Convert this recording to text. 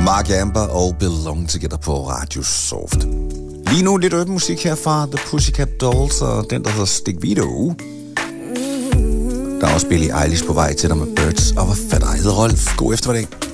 Mark Amber og Belong Together på Radio Soft. Lige nu lidt øben musik her fra The Pussycat Dolls og den, der hedder Stick Video. Der er også Billie Eilish på vej til dig med Birds, og hvad fatter hedder Rolf. God eftermiddag.